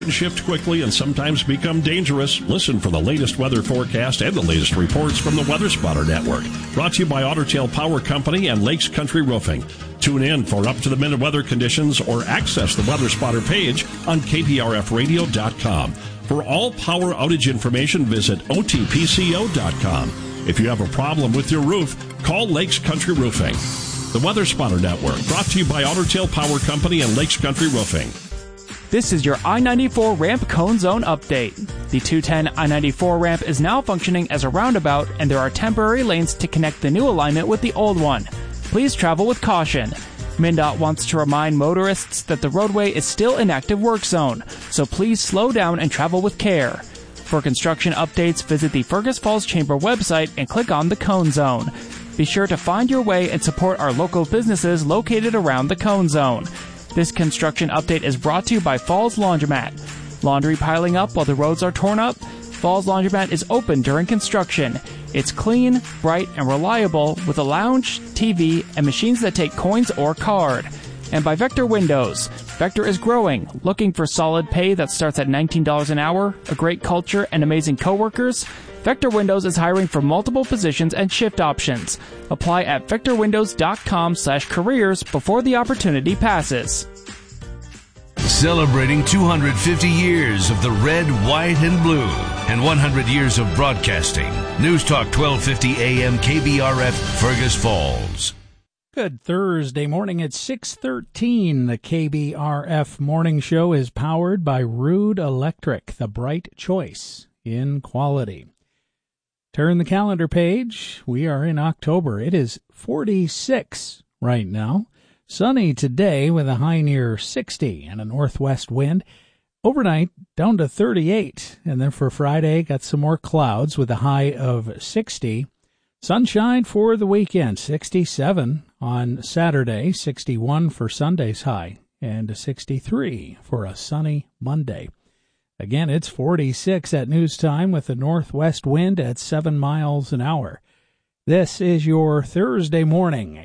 Shift quickly and sometimes become dangerous. Listen for the latest weather forecast and the latest reports from the Weather Spotter Network. Brought to you by Otter Tail Power Company and Lakes Country Roofing. Tune in for up-to-the-minute weather conditions or access the Weather Spotter page on kbrfradio.com. For all power outage information, visit otpco.com. If you have a problem with your roof, call Lakes Country Roofing. The Weather Spotter Network, brought to you by Otter Tail Power Company and Lakes Country Roofing. This is your I-94 ramp cone zone update. The 210 I-94 ramp is now functioning as a roundabout, and there are temporary lanes to connect the new alignment with the old one. Please travel with caution. MnDOT wants to remind motorists that the roadway is still an active work zone, so please slow down and travel with care. For construction updates, visit the Fergus Falls Chamber website and click on the cone zone. Be sure to find your way and support our local businesses located around the cone zone. This construction update is brought to you by Falls Laundromat. Laundry piling up while the roads are torn up? Falls Laundromat is open during construction. It's clean, bright, and reliable with a lounge, TV, and machines that take coins or card. And by Vector Windows. Vector is growing, looking for solid pay that starts at $19 an hour, a great culture, and amazing coworkers? Vector Windows is hiring for multiple positions and shift options. Apply at vectorwindows.com/careers before the opportunity passes. Celebrating 250 years of the red, white, and blue and 100 years of broadcasting. News Talk 1250 AM KBRF, Fergus Falls. Good Thursday morning at 6:13. The KBRF Morning Show is powered by Rude Electric, the bright choice in quality. Turn the calendar page. We are in October. It is 46 right now. Sunny today with a high near 60 and a northwest wind. Overnight down to 38. And then for Friday, got some more clouds with a high of 60. Sunshine for the weekend, 67 on Saturday, 61 for Sunday's high, and 63 for a sunny Monday. Again, it's 46 at news time with a northwest wind at 7 miles an hour. This is your Thursday morning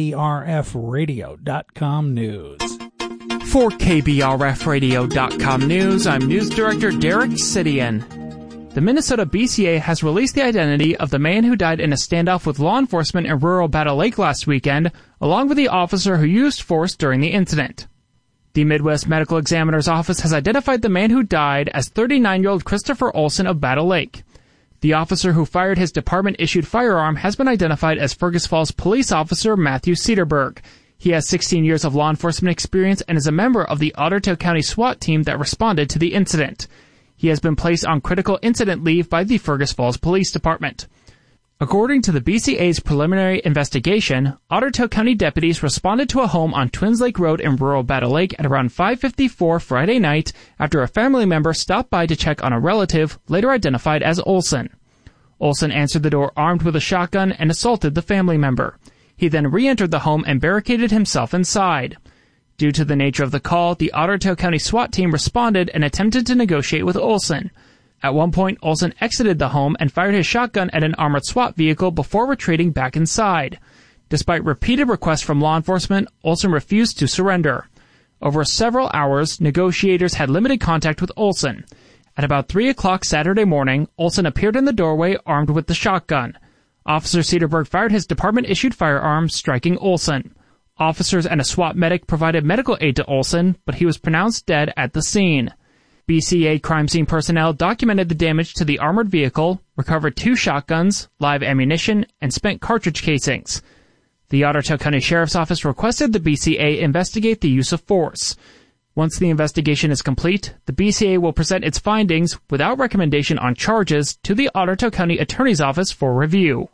KBRFradio.com news. For KBRFradio.com news, I'm News Director Derek Sidian. The Minnesota BCA has released the identity of the man who died in a standoff with law enforcement in rural Battle Lake last weekend, along with the officer who used force during the incident. The Midwest Medical Examiner's Office has identified the man who died as 39-year-old Christopher Olson of Battle Lake. The officer who fired his department-issued firearm has been identified as Fergus Falls Police Officer Matthew Cedarberg. He has 16 years of law enforcement experience and is a member of the Otter Tail County SWAT team that responded to the incident. He has been placed on critical incident leave by the Fergus Falls Police Department. According to the BCA's preliminary investigation, Otter Tail County deputies responded to a home on Twins Lake Road in rural Battle Lake at around 5:54 Friday night after a family member stopped by to check on a relative, later identified as Olson. Olson answered the door armed with a shotgun and assaulted the family member. He then re-entered the home and barricaded himself inside. Due to the nature of the call, the Otter Tail County SWAT team responded and attempted to negotiate with Olson. At one point, Olson exited the home and fired his shotgun at an armored SWAT vehicle before retreating back inside. Despite repeated requests from law enforcement, Olson refused to surrender. Over several hours, negotiators had limited contact with Olson. At about 3 o'clock Saturday morning, Olson appeared in the doorway armed with the shotgun. Officer Cedarberg fired his department-issued firearm, striking Olson. Officers and a SWAT medic provided medical aid to Olson, but he was pronounced dead at the scene. BCA crime scene personnel documented the damage to the armored vehicle, recovered 2 shotguns, live ammunition, and spent cartridge casings. The Otter Tail County Sheriff's Office requested the BCA investigate the use of force. Once the investigation is complete, the BCA will present its findings without recommendation on charges to the Otter Tail County Attorney's Office for review.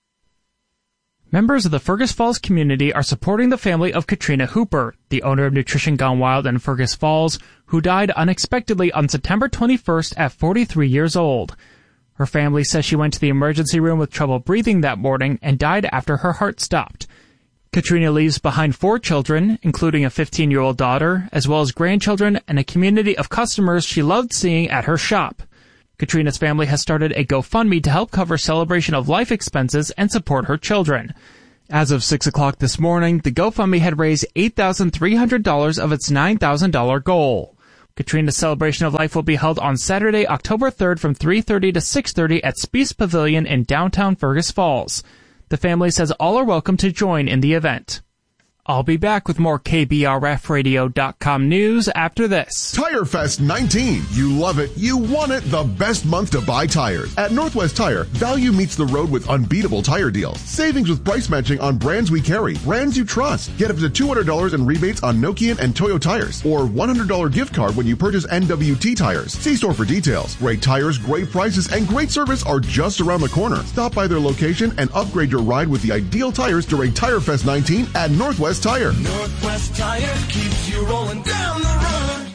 Members of the Fergus Falls community are supporting the family of Katrina Hooper, the owner of Nutrition Gone Wild in Fergus Falls, who died unexpectedly on September 21st at 43 years old. Her family says she went to the emergency room with trouble breathing that morning and died after her heart stopped. Katrina leaves behind 4 children, including a 15-year-old daughter, as well as grandchildren and a community of customers she loved seeing at her shop. Katrina's family has started a GoFundMe to help cover celebration of life expenses and support her children. As of 6 o'clock this morning, the GoFundMe had raised $8,300 of its $9,000 goal. Katrina's Celebration of Life will be held on Saturday, October 3rd from 3:30 to 6:30 at Spies Pavilion in downtown Fergus Falls. The family says all are welcome to join in the event. I'll be back with more KBRFradio.com news after this. Tire Fest 19. You love it. You want it. The best month to buy tires. At Northwest Tire, value meets the road with unbeatable tire deals. Savings with price matching on brands we carry. Brands you trust. Get up to $200 in rebates on Nokian and Toyo tires. Or $100 gift card when you purchase NWT tires. See store for details. Great tires, great prices, and great service are just around the corner. Stop by their location and upgrade your ride with the ideal tires during Tire Fest 19 at Northwest Tire. Northwest Tire keeps you rolling down the road.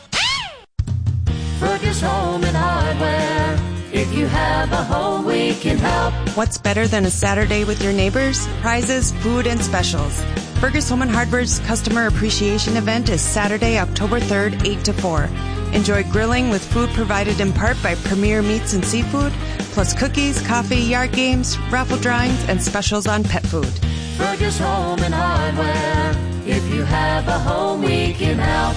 Fergus Home and Hardware. If you have a home, we can help. What's better than a Saturday with your neighbors? Prizes, food, and specials. Fergus Home and Hardware's Customer Appreciation Event is Saturday, October 3rd, 8 to 4. Enjoy grilling with food provided in part by Premier Meats and Seafood, plus cookies, coffee, yard games, raffle drawings, and specials on pet food. Fergus Home and Hardware. If you have a home, we can help.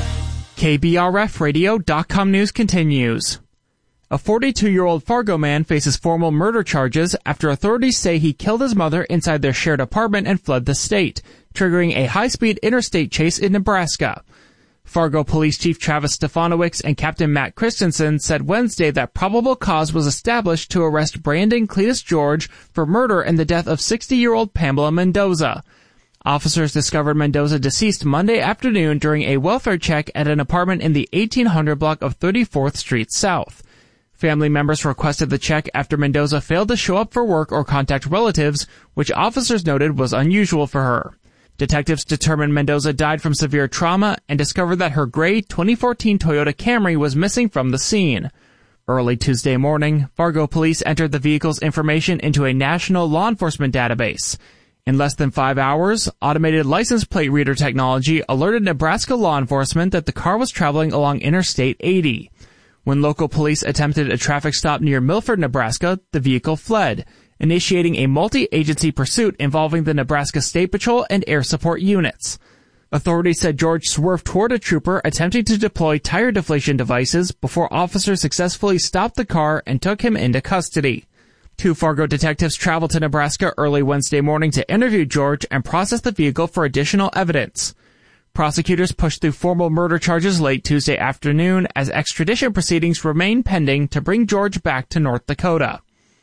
KBRFradio.com news continues. A 42-year-old Fargo man faces formal murder charges after authorities say he killed his mother inside their shared apartment and fled the state, triggering a high-speed interstate chase in Nebraska. Fargo Police Chief Travis Stefanowicz and Captain Matt Christensen said Wednesday that probable cause was established to arrest Brandon Cletus George for murder and the death of 60-year-old Pamela Mendoza. Officers discovered Mendoza deceased Monday afternoon during a welfare check at an apartment in the 1800 block of 34th Street South. Family members requested the check after Mendoza failed to show up for work or contact relatives, which officers noted was unusual for her. Detectives determined Mendoza died from severe trauma and discovered that her gray 2014 Toyota Camry was missing from the scene. Early Tuesday morning, Fargo police entered the vehicle's information into a national law enforcement database. In less than 5 hours, automated license plate reader technology alerted Nebraska law enforcement that the car was traveling along Interstate 80. When local police attempted a traffic stop near Milford, Nebraska, the vehicle fled, initiating a multi-agency pursuit involving the Nebraska State Patrol and air support units. Authorities said George swerved toward a trooper attempting to deploy tire deflation devices before officers successfully stopped the car and took him into custody. 2 Fargo detectives traveled to Nebraska early Wednesday morning to interview George and process the vehicle for additional evidence. Prosecutors pushed through formal murder charges late Tuesday afternoon as extradition proceedings remain pending to bring George back to North Dakota.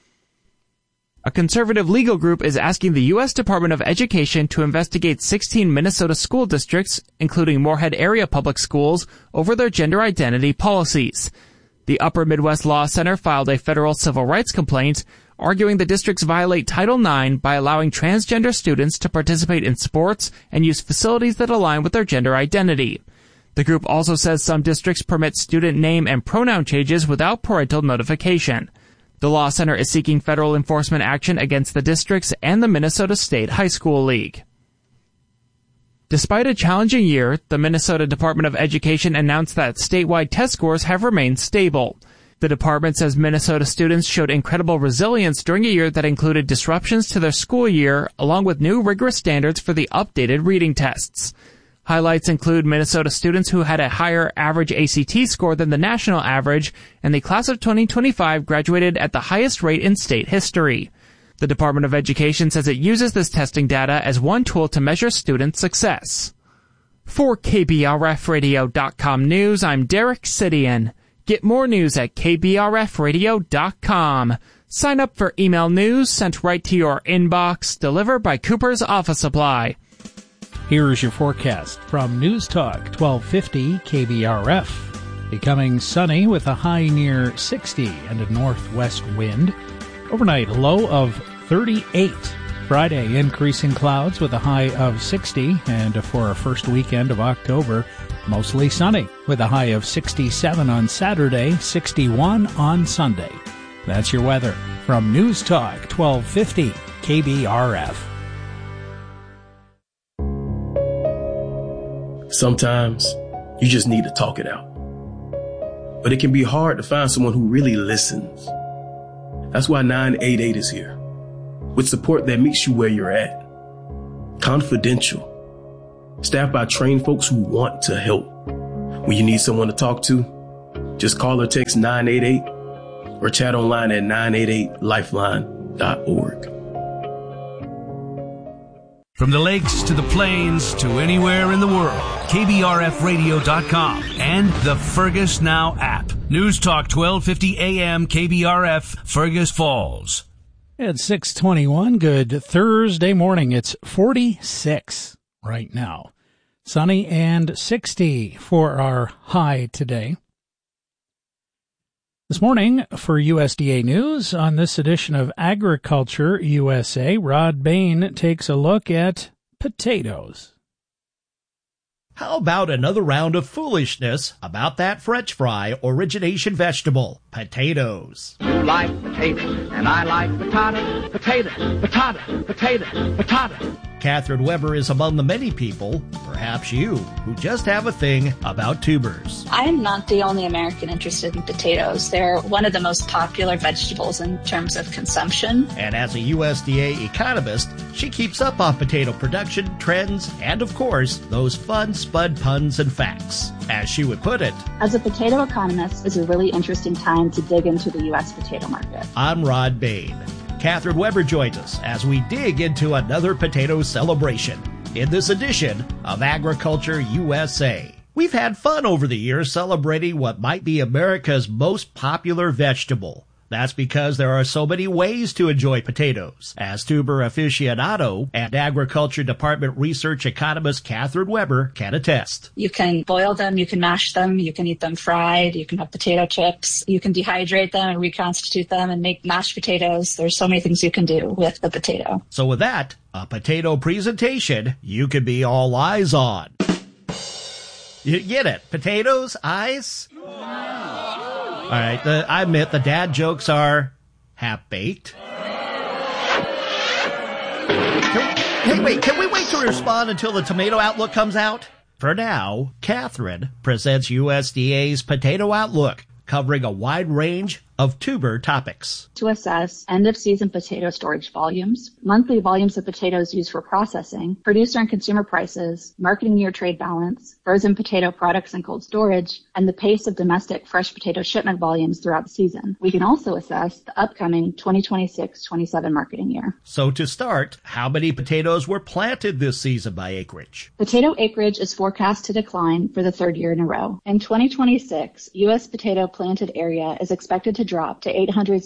A conservative legal group is asking the U.S. Department of Education to investigate 16 Minnesota school districts, including Moorhead area public schools, over their gender identity policies. The Upper Midwest Law Center filed a federal civil rights complaint, arguing the districts violate Title IX by allowing transgender students to participate in sports and use facilities that align with their gender identity. The group also says some districts permit student name and pronoun changes without parental notification. The Law Center is seeking federal enforcement action against the districts and the Minnesota State High School League. Despite a challenging year, the Minnesota Department of Education announced that statewide test scores have remained stable. The department says Minnesota students showed incredible resilience during a year that included disruptions to their school year, along with new rigorous standards for the updated reading tests. Highlights include Minnesota students who had a higher average ACT score than the national average, and the class of 2025 graduated at the highest rate in state history. The Department of Education says it uses this testing data as one tool to measure student success. For KBRFradio.com News, I'm Derek Sidian. Get more news at KBRFradio.com. Sign up for email news sent right to your inbox, delivered by Cooper's Office Supply. Here's your forecast from News Talk 1250 KBRF. Becoming sunny with a high near 60 and a northwest wind. Overnight low of 38. Friday increasing clouds with a high of 60, and for our first weekend of October, mostly sunny with a high of 67 on Saturday, 61 on Sunday. That's your weather from News Talk 1250 KBRF. Sometimes you just need to talk it out. But it can be hard to find someone who really listens. That's why 988 is here, with support that meets you where you're at. Confidential. Staffed by trained folks who want to help. When you need someone to talk to, Just call or text 988 or chat online at 988lifeline.org. From the lakes to the plains to anywhere in the world, KBRFradio.com and the Fergus Now app. News Talk 1250 AM KBRF, Fergus Falls. It's 6:21. Good Thursday morning. It's 46 right now. Sunny and 60 for our high today. This morning, for USDA News, on this edition of Agriculture USA, Rod Bain takes a look at potatoes. How about another round of foolishness about that French fry origination vegetable, potatoes? You like potatoes, and I like potato, potato, potato, potato, potato. Catherine Weber is among the many people, perhaps you, who just have a thing about tubers. I am not the only American interested in potatoes. They're one of the most popular vegetables in terms of consumption. And as a USDA economist, she keeps up on potato production, trends, and of course, those fun spud puns and facts. As she would put it, as a potato economist, it's a really interesting time to dig into the U.S. potato market. I'm Rod Bain. Catherine Weber joins us as we dig into another potato celebration in this edition of Agriculture USA. We've had fun over the years celebrating what might be America's most popular vegetable. That's because there are so many ways to enjoy potatoes, as tuber aficionado and Agriculture Department research economist Catherine Weber can attest. You can boil them, you can mash them, you can eat them fried, you can have potato chips, you can dehydrate them and reconstitute them and make mashed potatoes. There's so many things you can do with the potato. So with that, a potato presentation you could be all eyes on. You get it? Potatoes, eyes? All right, I admit the dad jokes are half-baked. Can we wait to respond until the tomato outlook comes out? For now, Catherine presents USDA's Potato Outlook, covering a wide range of tuber topics. To assess end-of-season potato storage volumes, monthly volumes of potatoes used for processing, producer and consumer prices, marketing year trade balance, frozen potato products and cold storage, and the pace of domestic fresh potato shipment volumes throughout the season. We can also assess the upcoming 2026-27 marketing year. So to start, how many potatoes were planted this season by acreage? Potato acreage is forecast to decline for the third year in a row. In 2026, U.S. potato planted area is expected to drop to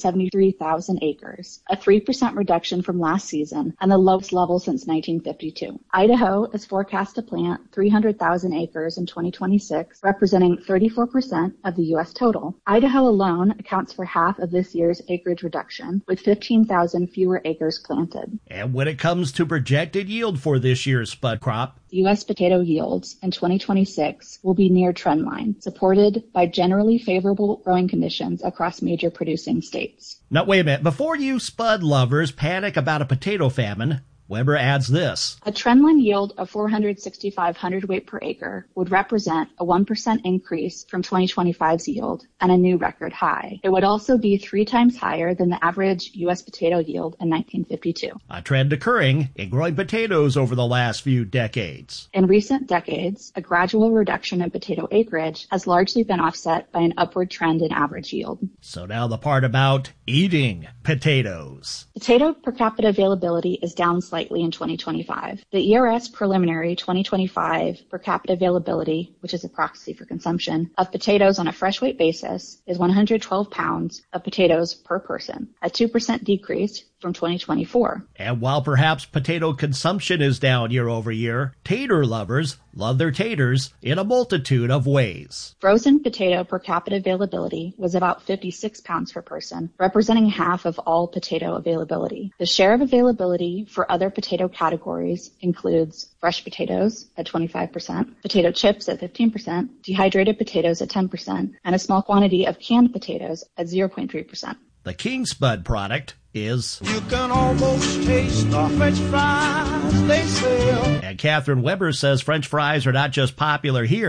873,000 acres, a 3% reduction from last season and the lowest level since 1952. Idaho is forecast to plant 300,000 acres in 2026, representing 34% of the U.S. total. Idaho alone accounts for half of this year's acreage reduction, with 15,000 fewer acres planted. And when it comes to projected yield for this year's spud crop, U.S. potato yields in 2026 will be near trendline, supported by generally favorable growing conditions across major producing states. Now, wait a minute. Before you spud lovers panic about a potato famine, Weber adds this. A trendline yield of 465 hundredweight per acre would represent a 1% increase from 2025's yield and a new record high. It would also be 3 times higher than the average U.S. potato yield in 1952. A trend occurring in growing potatoes over the last few decades. In recent decades, a gradual reduction in potato acreage has largely been offset by an upward trend in average yield. So now the part about eating potatoes. Potato per capita availability is down slightly in 2025. The ERS preliminary 2025 per capita availability, which is a proxy for consumption, of potatoes on a fresh weight basis is 112 pounds of potatoes per person, a 2% decrease from 2024. And while perhaps potato consumption is down year over year, tater lovers love their taters in a multitude of ways. Frozen potato per capita availability was about 56 pounds per person, representing half of all potato availability. The share of availability for other potato categories includes fresh potatoes at 25%, potato chips at 15%, dehydrated potatoes at 10%, and a small quantity of canned potatoes at 0.3%. The King Spud product is... You can almost taste the French fries they sell. And Catherine Weber says French fries are not just popular here,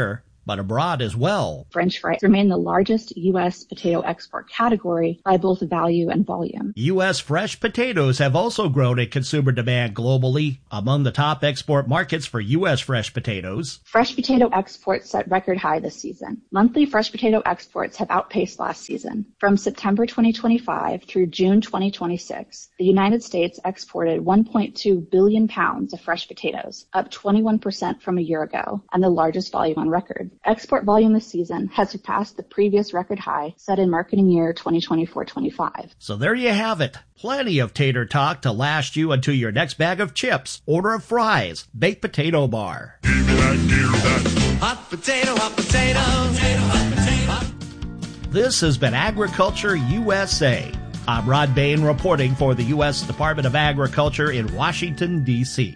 but abroad as well. French fries remain the largest U.S. potato export category by both value and volume. U.S. fresh potatoes have also grown in consumer demand globally. Among the top export markets for U.S. fresh potatoes, fresh potato exports set record high this season. Monthly fresh potato exports have outpaced last season. From September 2025 through June 2026, the United States exported 1.2 billion pounds of fresh potatoes, up 21% from a year ago, and the largest volume on record. Export volume this season has surpassed the previous record high set in marketing year 2024-25. So there you have it. Plenty of tater talk to last you until your next bag of chips, order of fries, baked potato bar. Give me that. Hot potato, hot potato. Hot potato. This has been Agriculture USA. I'm Rod Bain reporting for the U.S. Department of Agriculture in Washington, D.C.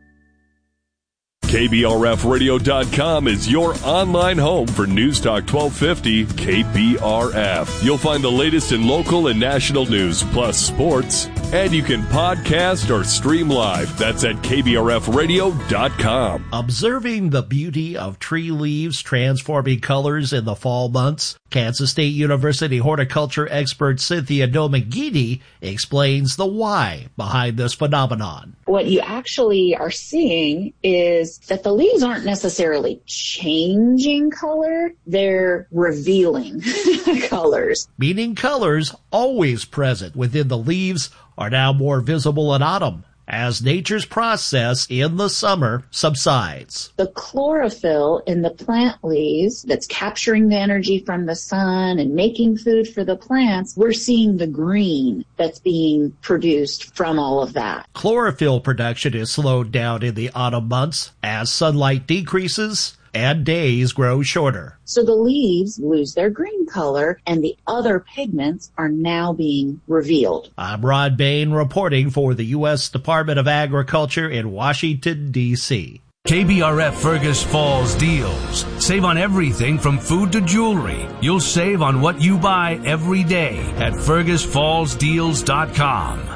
KBRFradio.com is your online home for News Talk 1250 KBRF. You'll find the latest in local and national news, plus sports. And you can podcast or stream live. That's at KBRFradio.com. Observing the beauty of tree leaves transforming colors in the fall months, Kansas State University horticulture expert Cynthia Domangini explains the why behind this phenomenon. What you actually are seeing is that the leaves aren't necessarily changing color, they're revealing colors. Meaning colors always present within the leaves are now more visible in autumn as nature's process in the summer subsides. The chlorophyll in the plant leaves that's capturing the energy from the sun and making food for the plants, we're seeing the green that's being produced from all of that. Chlorophyll production is slowed down in the autumn months as sunlight decreases and days grow shorter. So the leaves lose their green color and the other pigments are now being revealed. I'm Rod Bain reporting for the U.S. Department of Agriculture in Washington, D.C. KBRF Fergus Falls deals. Save on everything from food to jewelry. You'll save on what you buy every day at FergusFallsDeals.com.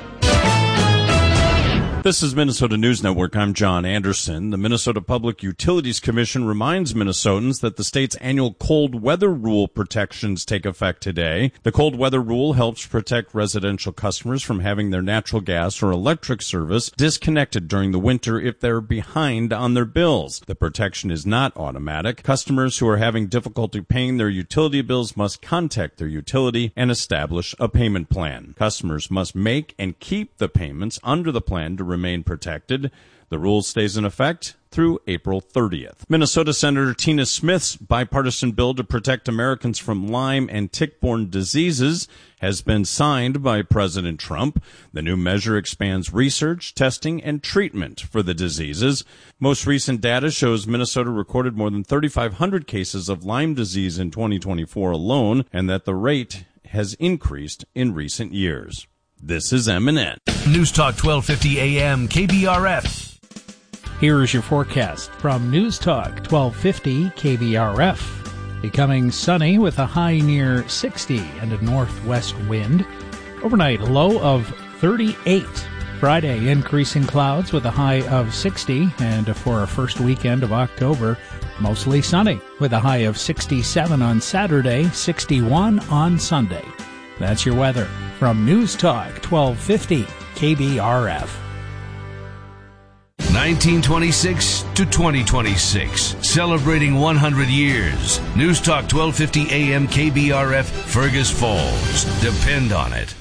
This is Minnesota News Network. I'm John Anderson. The Minnesota Public Utilities Commission reminds Minnesotans that the state's annual cold weather rule protections take effect today. The cold weather rule helps protect residential customers from having their natural gas or electric service disconnected during the winter if they're behind on their bills. The protection is not automatic. Customers who are having difficulty paying their utility bills must contact their utility and establish a payment plan. Customers must make and keep the payments under the plan to remain protected. The rule stays in effect through April 30th. Minnesota Senator Tina Smith's bipartisan bill to protect Americans from Lyme and tick-borne diseases has been signed by President Trump. The new measure expands research, testing, and treatment for the diseases. Most recent data shows Minnesota recorded more than 3,500 cases of Lyme disease in 2024 alone, and that the rate has increased in recent years. This is MNN. News Talk 1250 AM KBRF. Here's your forecast from News Talk 1250 KBRF. Becoming sunny with a high near 60 and a northwest wind. Overnight low of 38. Friday increasing clouds with a high of 60, and for our first weekend of October, mostly sunny with a high of 67 on Saturday, 61 on Sunday. That's your weather from News Talk 1250 KBRF. 1926 to 2026, celebrating 100 years. News Talk 1250 AM KBRF, Fergus Falls. Depend on it.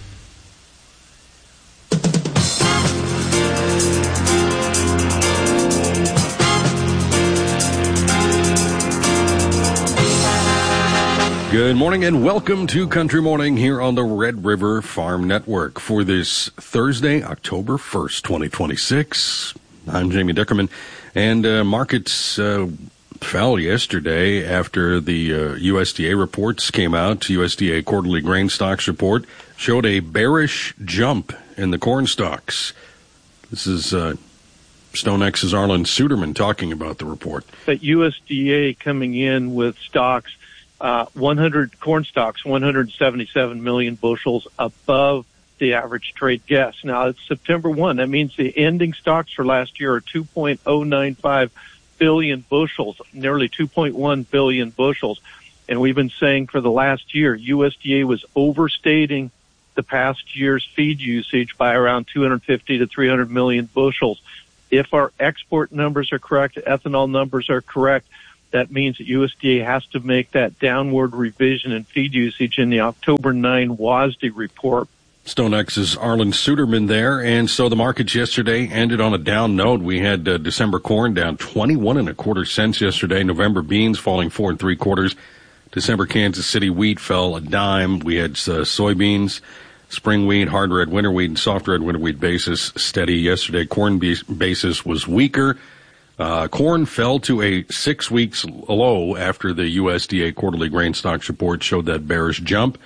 Good morning and welcome to Country Morning here on the Red River Farm Network for this Thursday, October 1st, 2026. I'm Jamie Dickerman, and markets fell yesterday after the USDA reports came out. USDA quarterly grain stocks report showed a bearish jump in the corn stocks. This is StoneX's Arlen Suderman talking about the report. That USDA coming in with stocks, 100 corn stocks, 177 million bushels above the average trade guess. Now, it's September 1. That means the ending stocks for last year are 2.095 billion bushels, nearly 2.1 billion bushels. And we've been saying for the last year, USDA was overstating the past year's feed usage by around 250 to 300 million bushels. If our export numbers are correct, ethanol numbers are correct, that means that USDA has to make that downward revision in feed usage in the October 9 WASDE report. StoneX's Arlen Suderman there. And so the markets yesterday ended on a down note. We had December corn down 21.25 cents yesterday. November beans falling 4 3/4. December Kansas City wheat fell a dime. We had soybeans, spring wheat, hard red winter wheat, and soft red winter wheat basis steady yesterday. Corn basis was weaker. Corn fell to a 6 weeks low after the USDA quarterly grain stocks report showed that bearish jump.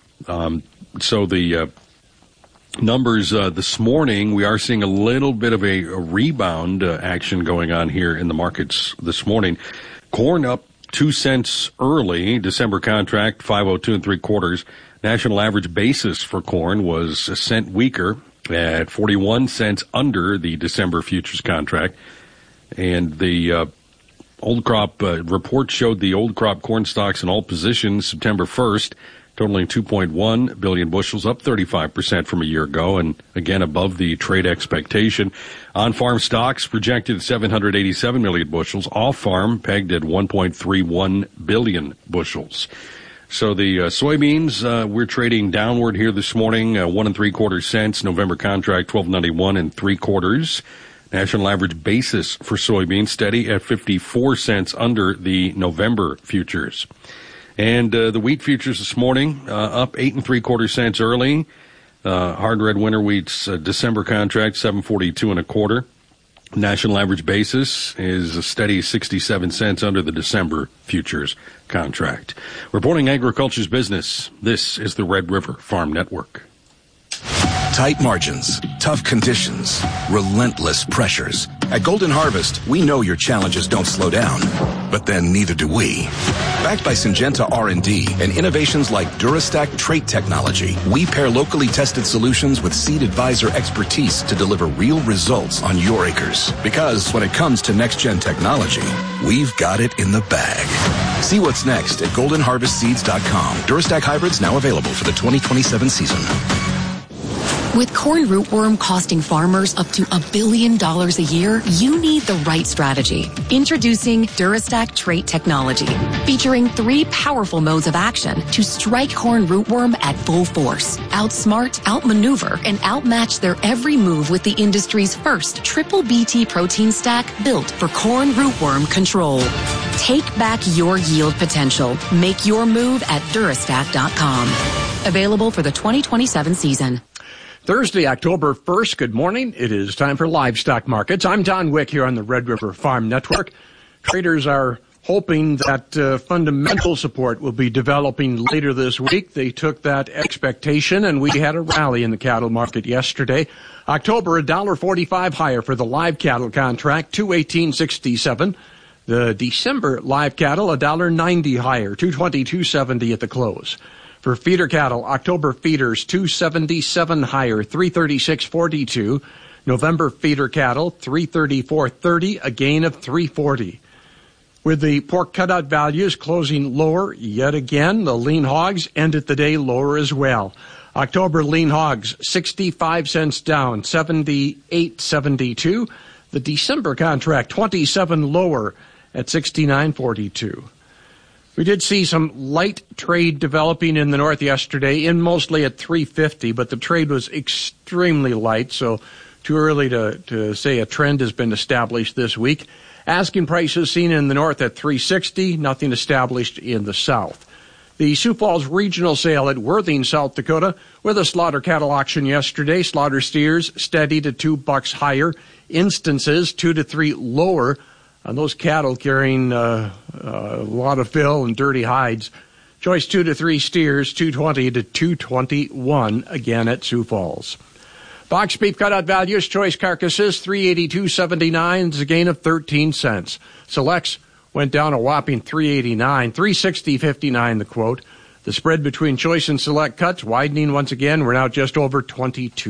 So the numbers this morning, we are seeing a little bit of a rebound action going on here in the markets this morning. Corn up 2 cents early. December contract 502 3/4. National average basis for corn was a cent weaker at 41 cents under the December futures contract. And the old crop report showed the old crop corn stocks in all positions September 1st, totaling 2.1 billion bushels, up 35% from a year ago, and again above the trade expectation. On-farm stocks projected at 787 million bushels, off-farm pegged at 1.31 billion bushels. So the soybeans, we're trading downward here this morning, 1 3/4 cents. November contract 12.91 3/4. National average basis for soybeans steady at 54 cents under the November futures. And the wheat futures this morning up 8 3/4 cents early. Hard red winter wheat's December contract 742 1/4. National average basis is a steady 67 cents under the December futures contract. Reporting agriculture's business, this is the Red River Farm Network. Tight margins, tough conditions, relentless pressures. At Golden Harvest, we know your challenges don't slow down, but then neither do we. Backed by Syngenta R&D and innovations like Durastack trait technology, we pair locally tested solutions with Seed Advisor expertise to deliver real results on your acres. Because when it comes to next-gen technology, we've got it in the bag. See what's next at goldenharvestseeds.com. Durastack hybrids now available for the 2027 season. With corn rootworm costing farmers up to $1 billion a year, you need the right strategy. Introducing Durastack trait technology, featuring 3 powerful modes of action to strike corn rootworm at full force. Outsmart, outmaneuver, and outmatch their every move with the industry's first triple BT protein stack built for corn rootworm control. Take back your yield potential. Make your move at Durastack.com. Available for the 2027 season. Thursday, October 1st. Good morning. It is time for Livestock Markets. I'm Don Wick here on the Red River Farm Network. Traders are hoping that fundamental support will be developing later this week. They took that expectation, and we had a rally in the cattle market yesterday. October, $1.45 higher for the live cattle contract, $218.67. The December live cattle, $1.90 higher, $222.70 at the close. For feeder cattle, October feeders, $277 higher, $336.42. November feeder cattle, $334.30, a gain of $340. With the pork cutout values closing lower yet again, the lean hogs ended the day lower as well. October lean hogs, 65 cents down, 78.72. The December contract, 27 lower at 69.42. We did see some light trade developing in the north yesterday, in mostly at 350, but the trade was extremely light, so too early to say a trend has been established this week. Asking prices seen in the north at 360, nothing established in the south. The Sioux Falls regional sale at Worthing, South Dakota, with a slaughter cattle auction yesterday. Slaughter steers steady to $2 higher, instances 2 to 3 lower. On those cattle carrying a lot of fill and dirty hides. Choice 2 to 3 steers, $220 to $221, again at Sioux Falls. Box beef cutout values, choice carcasses, $382.79, is a gain of 13 cents. Selects went down a whopping $389, $360.59 the quote. The spread between choice and select cuts widening once again. We're now just over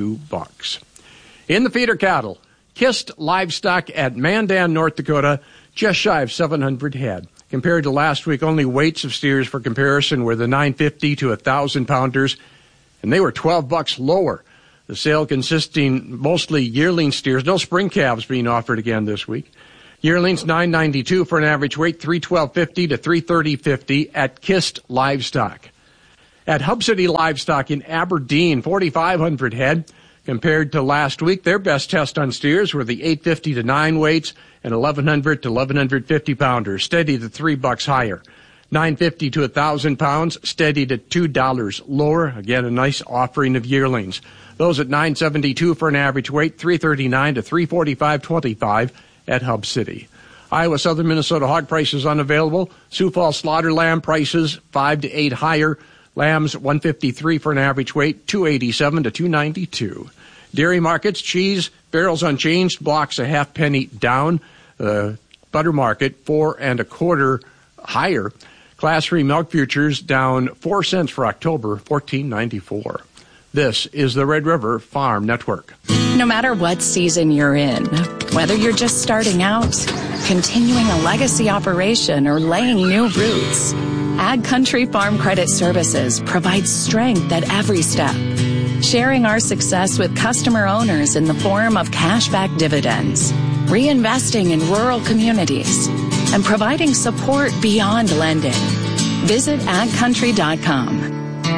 $22. In the feeder cattle, Kist Livestock at Mandan, North Dakota, just shy of 700 head. Compared to last week, only weights of steers for comparison were the 950 to 1,000 pounders, and they were $12 lower. The sale consisting mostly yearling steers, no spring calves being offered again this week. Yearlings $9.92 for an average weight, $312.50 to $330.50 at Kist Livestock. At Hub City Livestock in Aberdeen, 4,500 head. Compared to last week, their best test on steers were the 850 to 9 weights and 1,100 to 1,150 pounders, steady to $3 higher. 950 to 1,000 pounds, steady to $2 lower. Again, a nice offering of yearlings. Those at 972 for an average weight, 339 to 345.25 at Hub City. Iowa Southern Minnesota hog prices unavailable. Sioux Falls slaughter lamb prices 5 to 8 higher. Lambs 153 for an average weight, 287 to 292. Dairy markets, cheese barrels unchanged, blocks a half penny down. Butter market 4 1/4 higher. Class 3 milk futures down 4 cents for October, $14.94. This is the Red River Farm Network. No matter what season you're in, whether you're just starting out, continuing a legacy operation, or laying new roots, Ag Country Farm Credit Services provides strength at every step, sharing our success with customer owners in the form of cashback dividends, reinvesting in rural communities, and providing support beyond lending. Visit agcountry.com.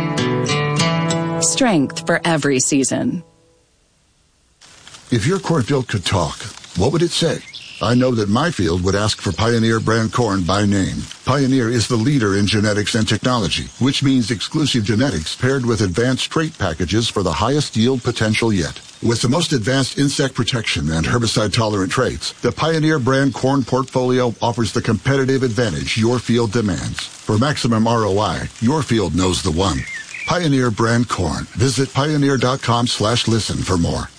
Strength for every season. If your cornfield could talk, what would it say? I know that my field would ask for Pioneer brand corn by name. Pioneer is the leader in genetics and technology, which means exclusive genetics paired with advanced trait packages for the highest yield potential yet. With the most advanced insect protection and herbicide-tolerant traits, the Pioneer brand corn portfolio offers the competitive advantage your field demands. For maximum ROI, your field knows the one. Pioneer brand corn. Visit pioneer.com/listen for more.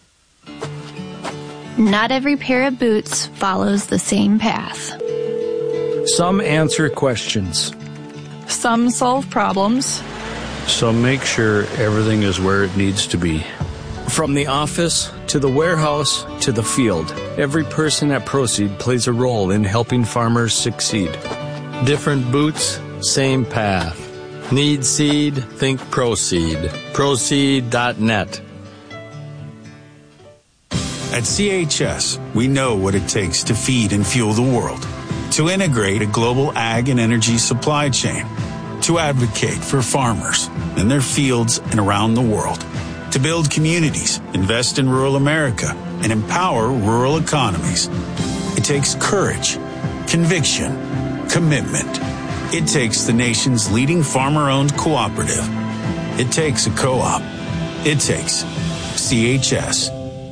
Not every pair of boots follows the same path. Some answer questions. Some solve problems. Some make sure everything is where it needs to be. From the office to the warehouse to the field, every person at Proseed plays a role in helping farmers succeed. Different boots, same path. Need seed? Think Proseed. Proseed.net. At CHS, we know what it takes to feed and fuel the world, to integrate a global ag and energy supply chain, to advocate for farmers in their fields and around the world, to build communities, invest in rural America, and empower rural economies. It takes courage, conviction, commitment. It takes the nation's leading farmer-owned cooperative. It takes a co-op. It takes CHS.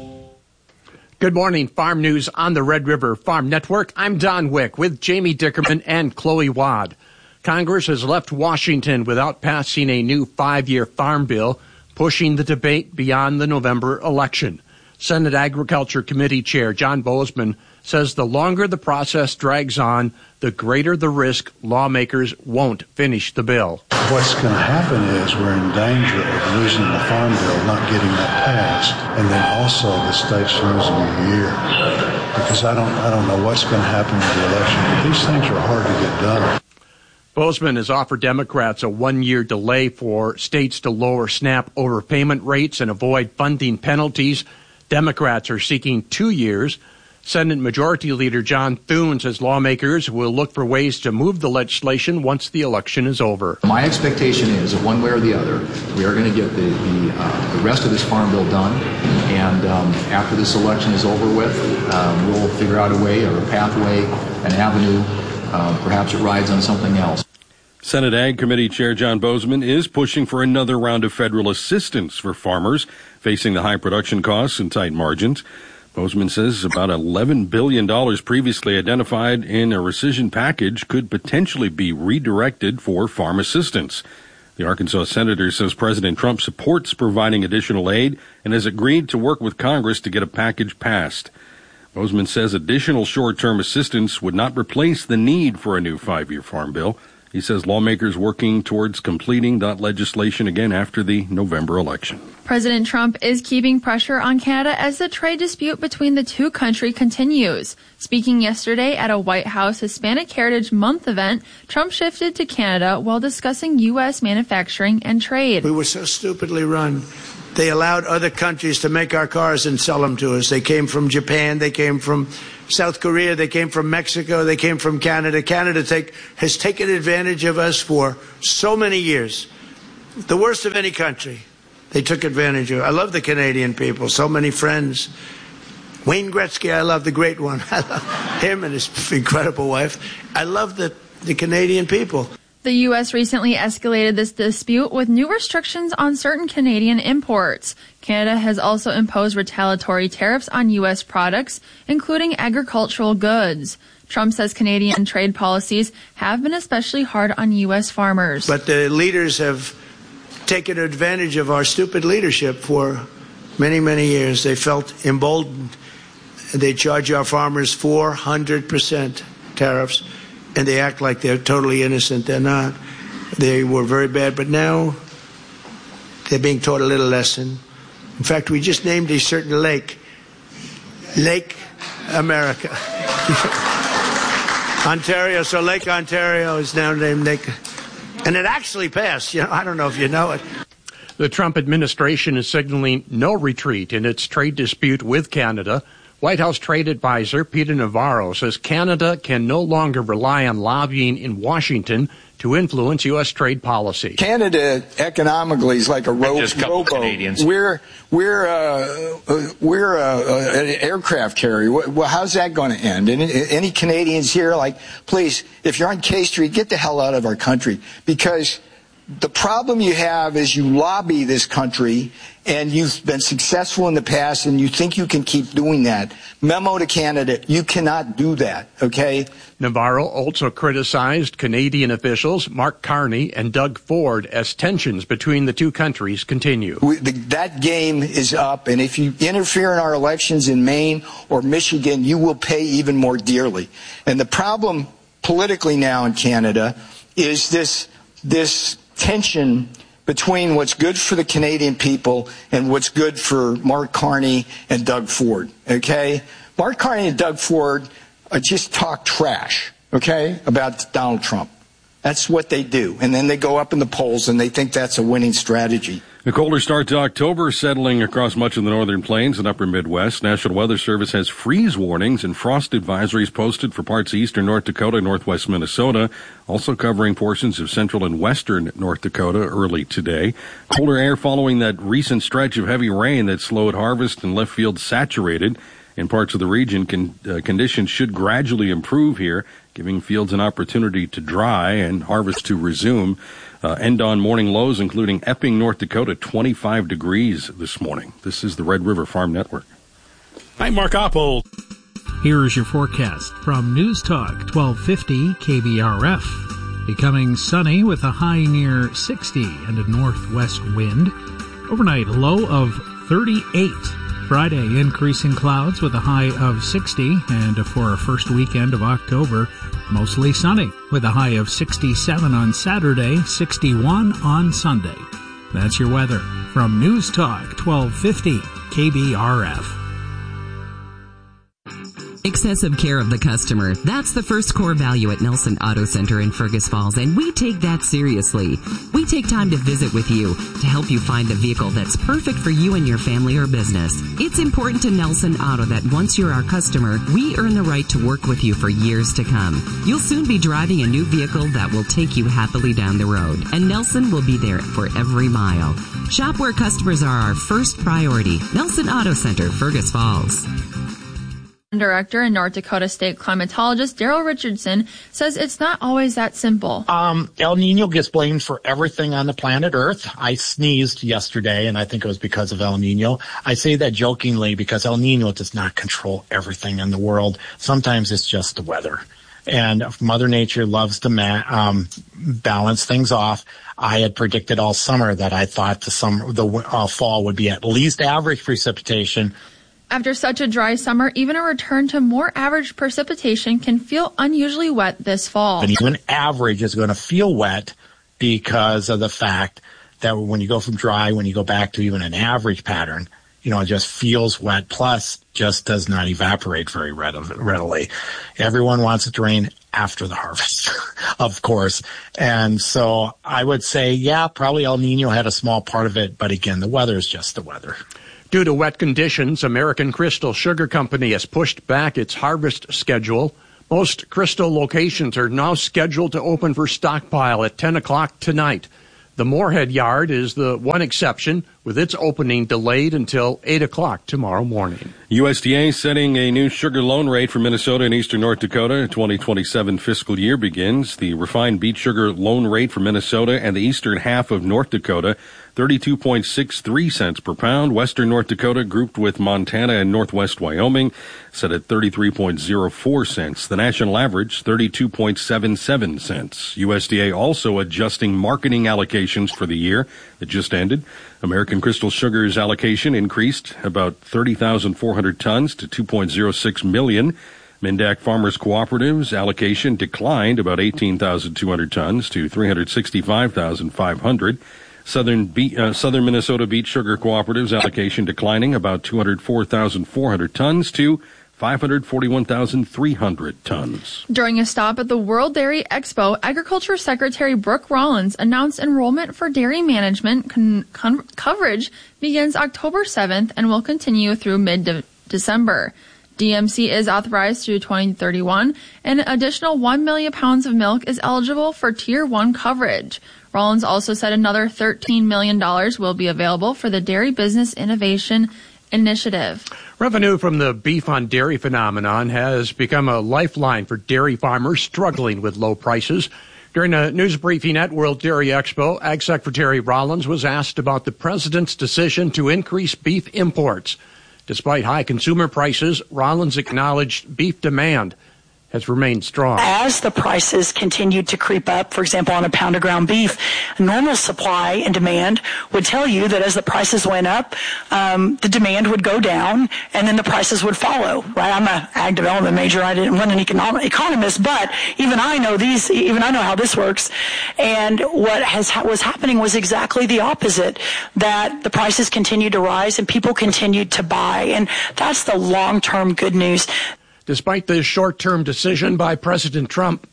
Good morning, Farm News on the Red River Farm Network. I'm Don Wick with Jamie Dickerman and Chloe Wad. Congress has left Washington without passing a new 5-year farm bill, pushing the debate beyond the November election. Senate Agriculture Committee Chair John Boozman says the longer the process drags on, the greater the risk lawmakers won't finish the bill. What's going to happen is we're in danger of losing the farm bill, not getting that passed, and then also the state's losing a year. Because I don't know what's going to happen with the election, but these things are hard to get done. Boozman has offered Democrats a 1-year delay for states to lower SNAP overpayment rates and avoid funding penalties. Democrats are seeking 2 years. Senate Majority Leader John Thune says lawmakers will look for ways to move the legislation once the election is over. My expectation is that one way or the other, we are going to get the rest of this farm bill done, and after this election is over with, we'll figure out a way or a pathway, an avenue. Perhaps it rides on something else. Senate Ag Committee Chair John Boozman is pushing for another round of federal assistance for farmers facing the high production costs and tight margins. Boozman says about $11 billion previously identified in a rescission package could potentially be redirected for farm assistance. The Arkansas senator says President Trump supports providing additional aid and has agreed to work with Congress to get a package passed. Boozman says additional short-term assistance would not replace the need for a new 5-year farm bill. He says lawmakers working towards completing that legislation again after the November election. President Trump is keeping pressure on Canada as the trade dispute between the two countries continues. Speaking yesterday at a White House Hispanic Heritage Month event, Trump shifted to Canada while discussing U.S. manufacturing and trade. We were so stupidly run. They allowed other countries to make our cars and sell them to us. They came from Japan. They came from South Korea. They came from Mexico. They came from Canada. Canada has taken advantage of us for so many years. The worst of any country. They took advantage of it. I love the Canadian people. So many friends. Wayne Gretzky, I love, the great one. I love him and his incredible wife. I love the Canadian people. The U.S. recently escalated this dispute with new restrictions on certain Canadian imports. Canada has also imposed retaliatory tariffs on U.S. products, including agricultural goods. Trump says Canadian trade policies have been especially hard on U.S. farmers. But the leaders have taken advantage of our stupid leadership for many, many years. They felt emboldened. They charge our farmers 400% tariffs. And they act like they're totally innocent. They're not. They were very bad, but now they're being taught a little lesson. In fact, we just named a certain lake, Lake America. Ontario, so Lake Ontario is now named Lake. And it actually passed. I don't know if you know it. The Trump administration is signaling no retreat in its trade dispute with Canada. White House trade advisor Peter Navarro says Canada can no longer rely on lobbying in Washington to influence U.S. trade policy. Canada economically is like a rowboat. We're an aircraft carrier. Well, how's that going to end? And any Canadians here, please, if you're on K Street, get the hell out of our country, because the problem you have is you lobby this country, and you've been successful in the past, and you think you can keep doing that. Memo to Canada, you cannot do that, okay? Navarro also criticized Canadian officials Mark Carney and Doug Ford as tensions between the two countries continue. That game is up, and if you interfere in our elections in Maine or Michigan, you will pay even more dearly. And the problem politically now in Canada is this tension between what's good for the Canadian people and what's good for Mark Carney and Doug Ford, okay? Mark Carney and Doug Ford just talk trash, okay, about Donald Trump. That's what they do. And then they go up in the polls and they think that's a winning strategy. A colder start to October settling across much of the northern plains and upper Midwest. National Weather Service has freeze warnings and frost advisories posted for parts of eastern North Dakota, northwest Minnesota, also covering portions of central and western North Dakota early today. Colder air following that recent stretch of heavy rain that slowed harvest and left fields saturated. In parts of the region, conditions should gradually improve here, giving fields an opportunity to dry and harvest to resume. End on morning lows, including Epping, North Dakota, 25 degrees this morning. This is the Red River Farm Network. I'm Mark Oppold. Here's your forecast from News Talk 1250 KBRF. Becoming sunny with a high near 60 and a northwest wind. Overnight, a low of 38. Friday, increasing clouds with a high of 60, and for our first weekend of October, mostly sunny with a high of 67 on Saturday, 61 on Sunday. That's your weather from News Talk 1250 KBRF. Excessive care of the customer. That's the first core value at Nelson Auto Center in Fergus Falls, and we take that seriously. We take time to visit with you to help you find the vehicle that's perfect for you and your family or business. It's important to Nelson Auto that once you're our customer, we earn the right to work with you for years to come. You'll soon be driving a new vehicle that will take you happily down the road, and Nelson will be there for every mile. Shop where customers are our first priority. Nelson Auto Center, Fergus Falls. Director and North Dakota State climatologist Daryl Richardson says it's not always that simple. El Nino gets blamed for everything on the planet Earth. I sneezed yesterday, and I think it was because of El Nino. I say that jokingly because El Nino does not control everything in the world. Sometimes it's just the weather. And Mother Nature loves to balance things off. I had predicted all summer that I thought the fall would be at least average precipitation. After such a dry summer, even a return to more average precipitation can feel unusually wet this fall. And even average is going to feel wet because of the fact that when you go from dry, when you go back to even an average pattern, it just feels wet, plus just does not evaporate very readily. Everyone wants it to rain after the harvest, of course. And so I would say, yeah, probably El Nino had a small part of it, but again, the weather is just the weather. Due to wet conditions, American Crystal Sugar Company has pushed back its harvest schedule. Most Crystal locations are now scheduled to open for stockpile at 10 o'clock tonight. The Moorhead Yard is the one exception, with its opening delayed until 8 o'clock tomorrow morning. USDA setting a new sugar loan rate for Minnesota and eastern North Dakota. 2027 fiscal year begins. The refined beet sugar loan rate for Minnesota and the eastern half of North Dakota, 32.63 cents per pound. Western North Dakota, grouped with Montana and northwest Wyoming, set at 33.04 cents. The national average, 32.77 cents. USDA also adjusting marketing allocations for the year that just ended. American Crystal Sugar's allocation increased about 30,400 tons to 2.06 million. Mindac Farmers Cooperative's allocation declined about 18,200 tons to 365,500. Southern Minnesota Beet Sugar Cooperative's allocation declining about 204,400 tons to 541,300 tons. During a stop at the World Dairy Expo, Agriculture Secretary Brooke Rollins announced enrollment for dairy management coverage begins October 7th and will continue through mid-December. DMC is authorized through 2031, and an additional 1 million pounds of milk is eligible for Tier 1 coverage. Rollins also said another $13 million will be available for the Dairy Business Innovation Initiative. Revenue from the beef on dairy phenomenon has become a lifeline for dairy farmers struggling with low prices. During a news briefing at World Dairy Expo, Ag Secretary Rollins was asked about the president's decision to increase beef imports. Despite high consumer prices, Rollins acknowledged beef demand has remained strong. As the prices continued to creep up, for example, on a pound of ground beef, normal supply and demand would tell you that as the prices went up, the demand would go down and then the prices would follow, right? I'm an ag development major. I didn't run an economist, but even I know how this works. And what was happening was exactly the opposite, that the prices continued to rise and people continued to buy. And that's the long-term good news. Despite the short-term decision by President Trump,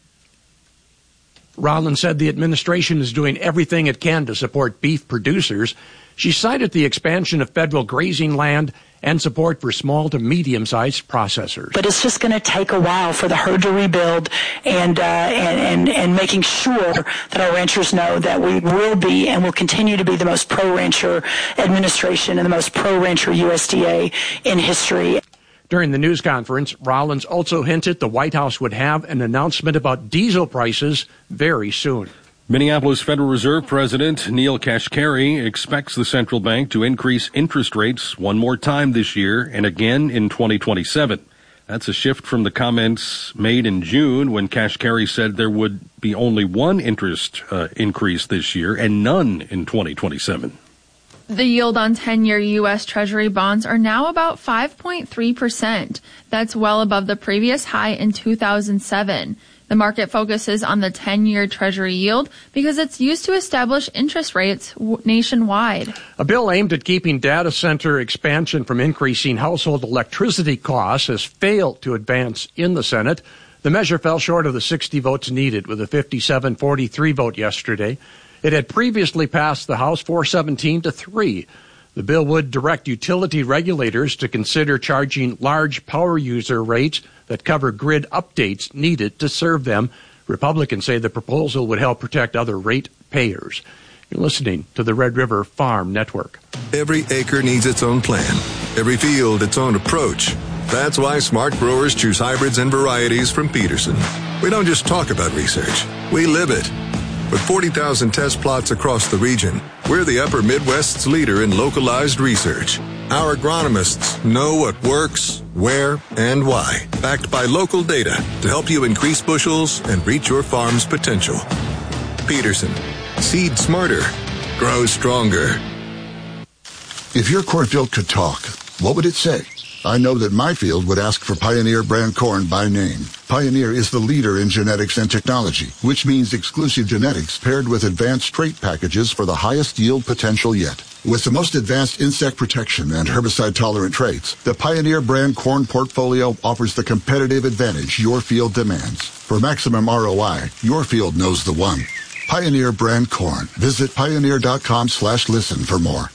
Rollins said the administration is doing everything it can to support beef producers. She cited the expansion of federal grazing land and support for small to medium-sized processors. But it's just going to take a while for the herd to rebuild and making sure that our ranchers know that we will be and will continue to be the most pro-rancher administration and the most pro-rancher USDA in history. During the news conference, Rollins also hinted the White House would have an announcement about diesel prices very soon. Minneapolis Federal Reserve President Neil Kashkari expects the central bank to increase interest rates one more time this year and again in 2027. That's a shift from the comments made in June when Kashkari said there would be only one interest increase this year and none in 2027. The yield on 10-year U.S. Treasury bonds are now about 5.3%. That's well above the previous high in 2007. The market focuses on the 10-year Treasury yield because it's used to establish interest rates nationwide. A bill aimed at keeping data center expansion from increasing household electricity costs has failed to advance in the Senate. The measure fell short of the 60 votes needed with a 57-43 vote yesterday. It had previously passed the House 417-3. The bill would direct utility regulators to consider charging large power user rates that cover grid updates needed to serve them. Republicans say the proposal would help protect other rate payers. You're listening to the Red River Farm Network. Every acre needs its own plan, every field its own approach. That's why smart growers choose hybrids and varieties from Peterson. We don't just talk about research, we live it. With 40,000 test plots across the region, we're the Upper Midwest's leader in localized research. Our agronomists know what works, where, and why, backed by local data to help you increase bushels and reach your farm's potential. Peterson, seed smarter, grow stronger. If your cornfield could talk, what would it say? I know that my field would ask for Pioneer brand corn by name. Pioneer is the leader in genetics and technology, which means exclusive genetics paired with advanced trait packages for the highest yield potential yet. With the most advanced insect protection and herbicide-tolerant traits, the Pioneer brand corn portfolio offers the competitive advantage your field demands. For maximum ROI, your field knows the one. Pioneer brand corn. Visit pioneer.com/listen for more.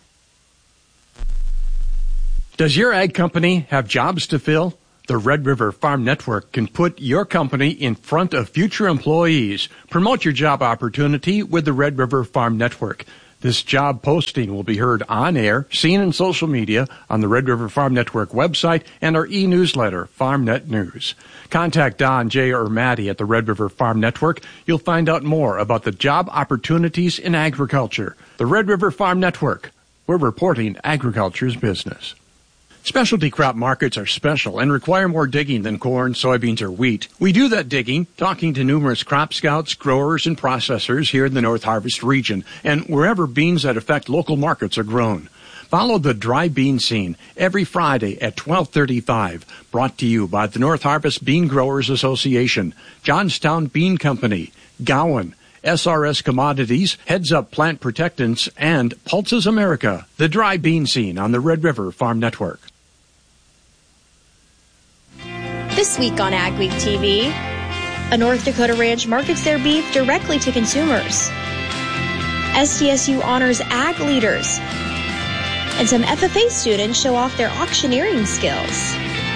Does your ag company have jobs to fill? The Red River Farm Network can put your company in front of future employees. Promote your job opportunity with the Red River Farm Network. This job posting will be heard on air, seen in social media, on the Red River Farm Network website, and our e-newsletter, FarmNet News. Contact Don, Jay, or Maddie at the Red River Farm Network. You'll find out more about the job opportunities in agriculture. The Red River Farm Network. We're reporting agriculture's business. Specialty crop markets are special and require more digging than corn, soybeans, or wheat. We do that digging, talking to numerous crop scouts, growers, and processors here in the North Harvest region, and wherever beans that affect local markets are grown. Follow the Dry Bean Scene every Friday at 12:35, brought to you by the North Harvest Bean Growers Association, Johnstown Bean Company, Gowan, SRS Commodities, Heads Up Plant Protectants, and Pulses America. The Dry Bean Scene on the Red River Farm Network. This week on Ag Week TV, a North Dakota ranch markets their beef directly to consumers. SDSU honors ag leaders. And some FFA students show off their auctioneering skills.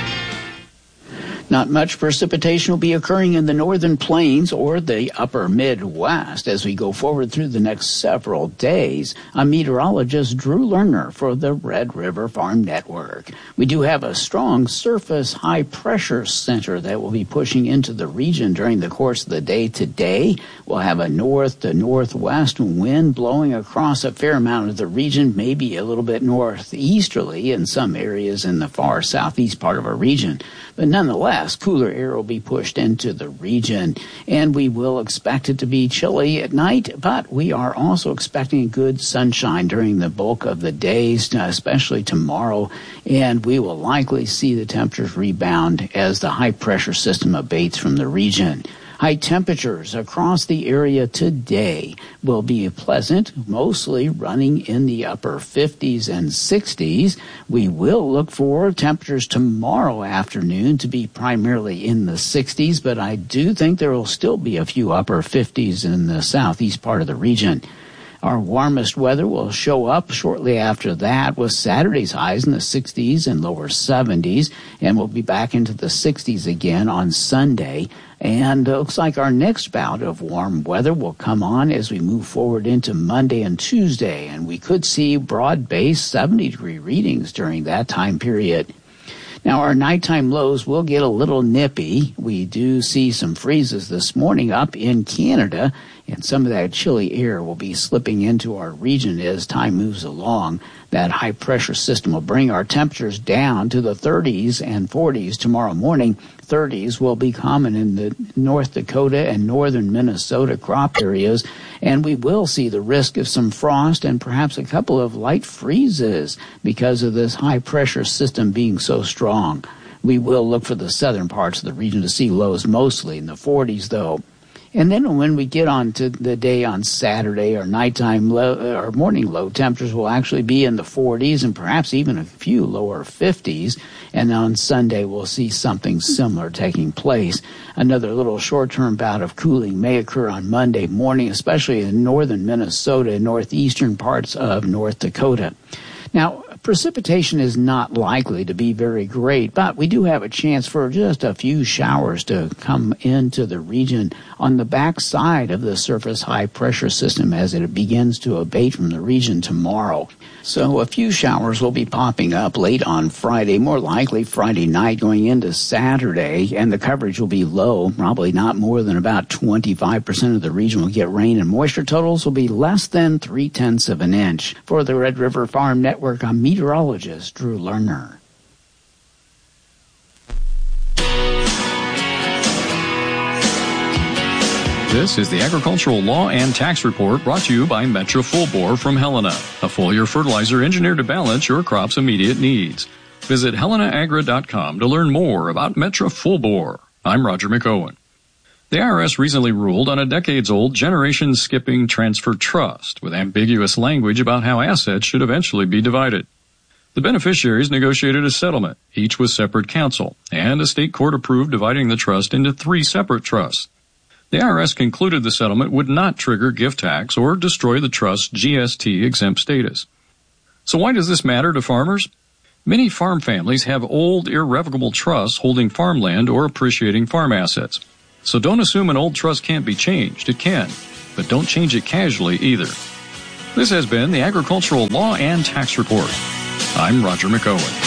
Not much precipitation will be occurring in the northern plains or the upper Midwest as we go forward through the next several days. I'm meteorologist Drew Lerner for the Red River Farm Network. We do have a strong surface high pressure center that will be pushing into the region during the course of the day today. We'll have a north to northwest wind blowing across a fair amount of the region, maybe a little bit northeasterly in some areas in the far southeast part of our region. But nonetheless, cooler air will be pushed into the region, and we will expect it to be chilly at night, but we are also expecting good sunshine during the bulk of the days, especially tomorrow, and we will likely see the temperatures rebound as the high-pressure system abates from the region. High temperatures across the area today will be pleasant, mostly running in the upper 50s and 60s. We will look for temperatures tomorrow afternoon to be primarily in the 60s, but I do think there will still be a few upper 50s in the southeast part of the region. Our warmest weather will show up shortly after that, with Saturday's highs in the 60s and lower 70s, and we'll be back into the 60s again on Sunday. And it looks like our next bout of warm weather will come on as we move forward into Monday and Tuesday, and we could see broad-based 70-degree readings during that time period. Now, our nighttime lows will get a little nippy. We do see some freezes this morning up in Canada, and some of that chilly air will be slipping into our region as time moves along. That high-pressure system will bring our temperatures down to the 30s and 40s tomorrow morning. 30s will be common in the North Dakota and northern Minnesota crop areas, and we will see the risk of some frost and perhaps a couple of light freezes because of this high-pressure system being so strong. We will look for the southern parts of the region to see lows mostly in the 40s, though. And then when we get on to the day on Saturday, our nighttime low, or morning low temperatures will actually be in the 40s and perhaps even a few lower 50s. And on Sunday, we'll see something similar taking place. Another little short-term bout of cooling may occur on Monday morning, especially in northern Minnesota and northeastern parts of North Dakota. Now, precipitation is not likely to be very great, but we do have a chance for just a few showers to come into the region on the backside of the surface high-pressure system as it begins to abate from the region tomorrow. So a few showers will be popping up late on Friday, more likely Friday night going into Saturday, and the coverage will be low, probably not more than about 25% of the region will get rain, and moisture totals will be less than 0.3 of an inch. For the Red River Farm Network, I'm meteorologist Drew Lerner. This is the Agricultural Law and Tax Report brought to you by Metro Full Bore from Helena, a foliar fertilizer engineered to balance your crop's immediate needs. Visit HelenaAgra.com to learn more about Metra Full Bore. I'm Roger McOwen. The IRS recently ruled on a decades-old generation-skipping transfer trust with ambiguous language about how assets should eventually be divided. The beneficiaries negotiated a settlement, each with separate counsel, and a state court approved dividing the trust into 3 separate trusts. The IRS concluded the settlement would not trigger gift tax or destroy the trust's GST-exempt status. So why does this matter to farmers? Many farm families have old, irrevocable trusts holding farmland or appreciating farm assets. So don't assume an old trust can't be changed. It can. But don't change it casually either. This has been the Agricultural Law and Tax Report. I'm Roger McOwen.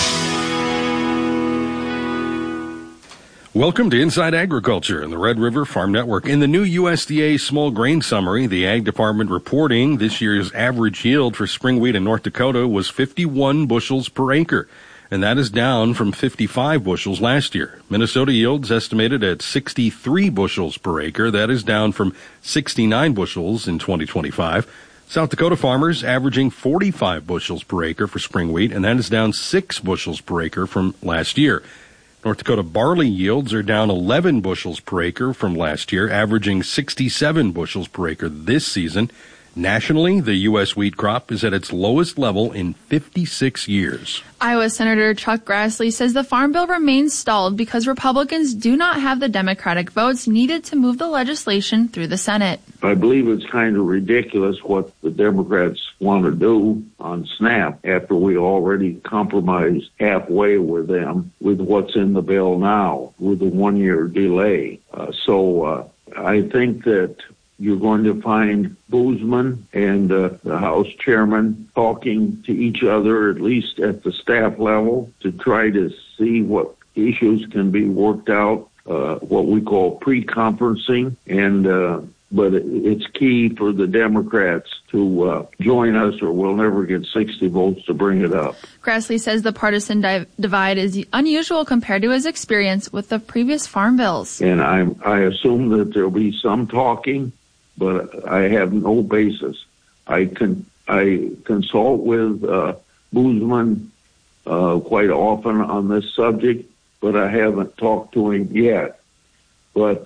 Welcome to Inside Agriculture in the Red River Farm Network. In the new USDA Small Grain Summary, the Ag Department reporting this year's average yield for spring wheat in North Dakota was 51 bushels per acre, and that is down from 55 bushels last year. Minnesota yields estimated at 63 bushels per acre. That is down from 69 bushels in 2025. South Dakota farmers averaging 45 bushels per acre for spring wheat, and that is down 6 bushels per acre from last year. North Dakota barley yields are down 11 bushels per acre from last year, averaging 67 bushels per acre this season. Nationally, the U.S. wheat crop is at its lowest level in 56 years. Iowa Senator Chuck Grassley says the Farm Bill remains stalled because Republicans do not have the Democratic votes needed to move the legislation through the Senate. I believe it's kind of ridiculous what the Democrats want to do on SNAP after we already compromised halfway with them with what's in the bill now with the 1-year delay. So I think that you're going to find Boozman and the House chairman talking to each other, at least at the staff level, to try to see what issues can be worked out, what we call pre-conferencing. But it's key for the Democrats to join us or we'll never get 60 votes to bring it up. Grassley says the partisan divide is unusual compared to his experience with the previous farm bills. And I assume that there'll be some talking, but I have no basis. I consult with Boozman quite often on this subject, but I haven't talked to him yet. But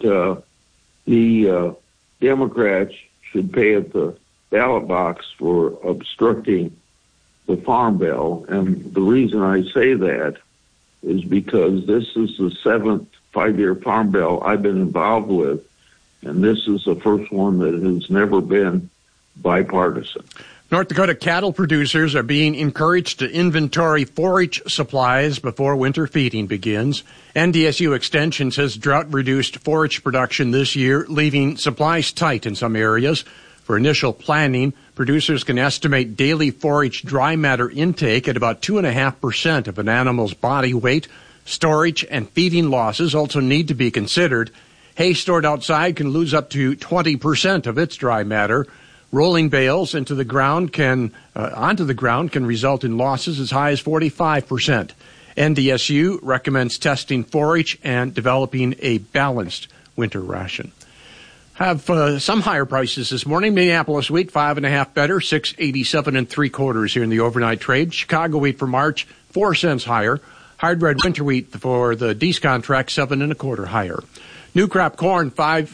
the Democrats should pay at the ballot box for obstructing the Farm Bill. And the reason I say that is because this is the 7th 5-year Farm Bill I've been involved with, and this is the first one that has never been bipartisan. North Dakota cattle producers are being encouraged to inventory forage supplies before winter feeding begins. NDSU Extension says drought-reduced forage production this year, leaving supplies tight in some areas. For initial planning, producers can estimate daily forage dry matter intake at about 2.5% of an animal's body weight. Storage and feeding losses also need to be considered. Hay stored outside can lose up to 20% of its dry matter. Rolling bales onto the ground can result in losses as high as 45%. NDSU recommends testing forage and developing a balanced winter ration. Have some higher prices this morning. Minneapolis wheat 5.5 better, 6.87 3/4 here in the overnight trade. Chicago wheat for March 4 cents higher. Hard red winter wheat for the Dees contract 7.25 higher. New crop corn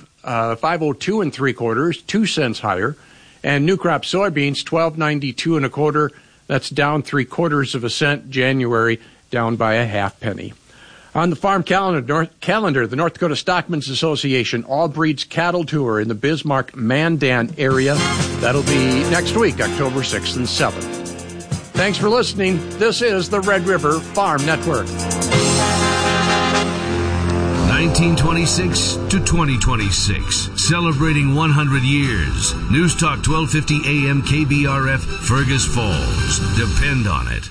5.02 3/4, 2 cents higher. And new crop soybeans, 12.92 1/4. That's down 3/4 cent. January down by a half penny. On the farm calendar, the North Dakota Stockmen's Association All Breeds Cattle Tour in the Bismarck-Mandan area. That'll be next week, October 6th and 7th. Thanks for listening. This is the Red River Farm Network. 1926 to 2026, celebrating 100 years. News Talk 1250 AM KBRF, Fergus Falls. Depend on it.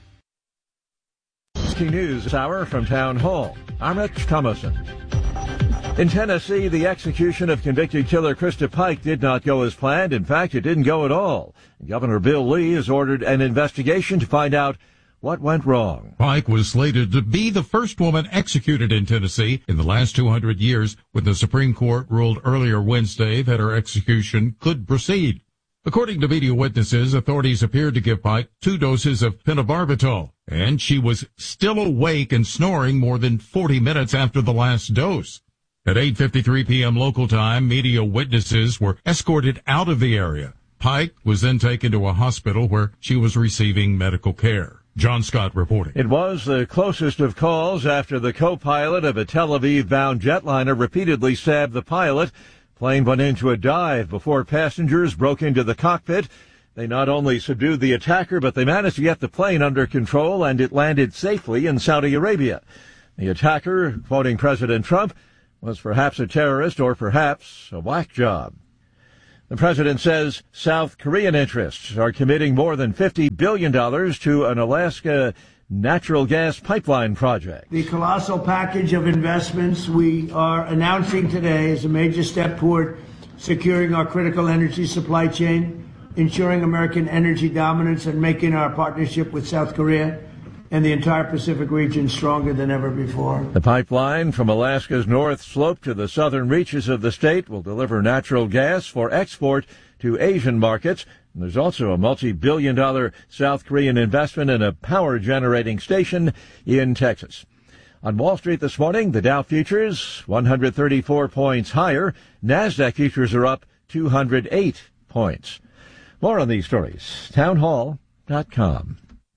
News Hour from Town Hall. I'm Rich Thomason. In Tennessee, the execution of convicted killer Krista Pike did not go as planned. In fact, it didn't go at all. Governor Bill Lee has ordered an investigation to find out what went wrong. Pike was slated to be the first woman executed in Tennessee in the last 200 years, when the Supreme Court ruled earlier Wednesday that her execution could proceed. According to video witnesses, authorities appeared to give Pike 2 doses of phenobarbital. and she was still awake and snoring more than 40 minutes after the last dose. At 8:53 p.m. local time, media witnesses were escorted out of the area. Pike was then taken to a hospital where she was receiving medical care. John Scott reporting. It was the closest of calls after the co-pilot of a Tel Aviv-bound jetliner repeatedly stabbed the pilot. Plane went into a dive before passengers broke into the cockpit. They not only subdued the attacker, but they managed to get the plane under control, and it landed safely in Saudi Arabia. The attacker, quoting President Trump, was perhaps a terrorist or perhaps a whack job. The president says South Korean interests are committing more than $50 billion to an Alaska natural gas pipeline project. The colossal package of investments we are announcing today is a major step toward securing our critical energy supply chain, ensuring American energy dominance, and making our partnership with South Korea and the entire Pacific region stronger than ever before. The pipeline from Alaska's North Slope to the southern reaches of the state will deliver natural gas for export to Asian markets. And there's also a multi-billion-dollar South Korean investment in a power-generating station in Texas. On Wall Street this morning, the Dow futures 134 points higher. NASDAQ futures are up 208 points. More on these stories. Townhall.com.